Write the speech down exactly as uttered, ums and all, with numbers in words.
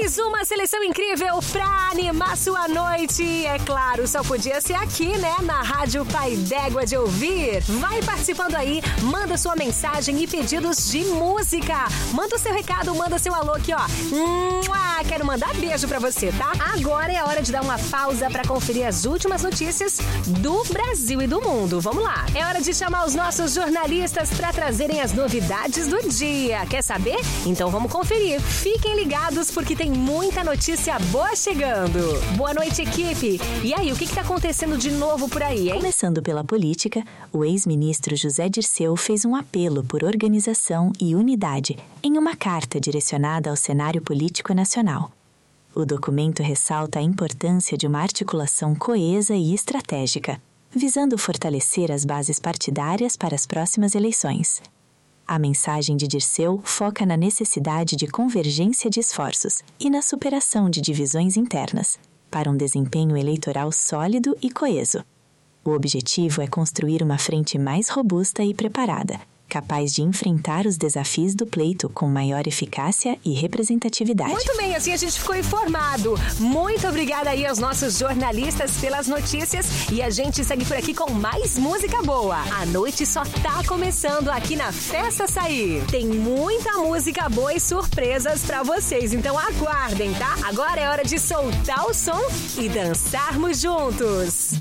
Mais uma seleção incrível pra animar sua noite. É claro, só podia ser aqui, né? Na Rádio Pai d'Égua de Ouvir. Vai participando aí, manda sua mensagem e pedidos de música. Manda o seu recado, manda seu alô aqui, ó. Mua! Quero mandar beijo pra você, tá? Agora é a hora de dar uma pausa pra conferir as últimas notícias do Brasil e do mundo. Vamos lá. É hora de chamar os nossos jornalistas pra trazerem as novidades do dia. Quer saber? Então vamos conferir. Fiquem ligados porque tem muita notícia boa chegando. Boa noite, equipe. E aí, o que está acontecendo de novo por aí, hein? Começando pela política, o ex-ministro José Dirceu fez um apelo por organização e unidade em uma carta direcionada ao cenário político nacional. O documento ressalta a importância de uma articulação coesa e estratégica, visando fortalecer as bases partidárias para as próximas eleições. A mensagem de Dirceu foca na necessidade de convergência de esforços e na superação de divisões internas, para um desempenho eleitoral sólido e coeso. O objetivo é construir uma frente mais robusta e preparada, capaz de enfrentar os desafios do pleito com maior eficácia e representatividade. Muito bem, assim a gente ficou informado. Muito obrigada aí aos nossos jornalistas pelas notícias e a gente segue por aqui com mais música boa. A noite só tá começando aqui na Festa Sair. Tem muita música boa e surpresas pra vocês, então aguardem, tá? Agora é hora de soltar o som e dançarmos juntos.